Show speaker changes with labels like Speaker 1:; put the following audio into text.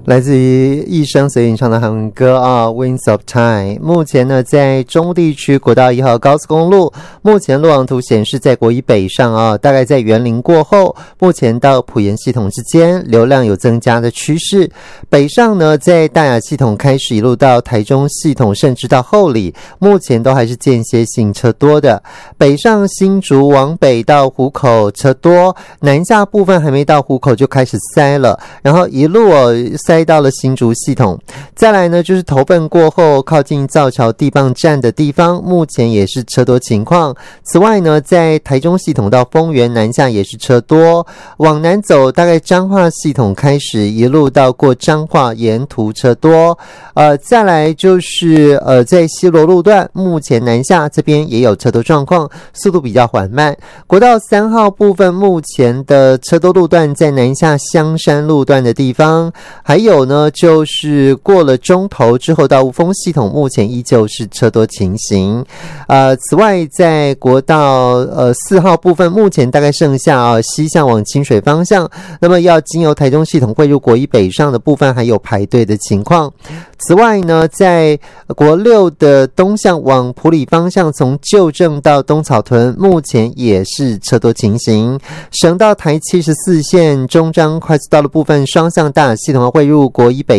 Speaker 1: 来自于一生所演唱的韩文歌啊 Winds of Time。 目前呢在中部地区国道1号高速公路，目前路网图显示在国一北上啊，大概在园林过后，目前到埔盐系统之间流量有增加的趋势。北上呢在大雅系统开始一路到台中系统，甚至到后里，目前都还是间歇性车多的。北上新竹往北到湖口车多，南下部分还没到湖口就开始塞了，然后一路塞到了新竹系统。再来呢就是投奔过后靠近造桥地磅站的地方，目前也是车多情况。此外呢在台中系统到丰原南下也是车多，往南走大概彰化系统开始一路到过彰化，沿途车多。再来就是在西螺路段，目前南下这边也有车多状况，速度比较缓慢。国道3号部分目前的车多路段在南下香山路段的地方，还有呢就是过了中投之后到雾峰系统，目前依旧是车多情形。此外在国道4号部分，目前大概剩下西向往清水方向，那么要经由台中系统汇入国一北上的部分还有排队的情况。此外呢在国6的东向往埔里方向，从旧正到东草屯，目前也是车多情形。省道台74线中彰快速道的部分双向大雅系统要汇入国一北